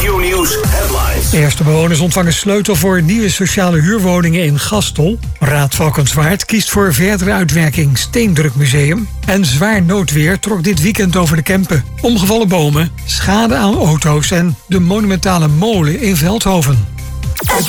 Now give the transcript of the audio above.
Regio-nieuws headlines. Eerste bewoners ontvangen sleutel voor nieuwe sociale huurwoningen in Gastel. Raad Valkenswaard kiest voor verdere uitwerking Steendrukmuseum. En zwaar noodweer trok dit weekend over de Kempen. Omgevallen bomen, schade aan auto's en de monumentale molen in Veldhoven.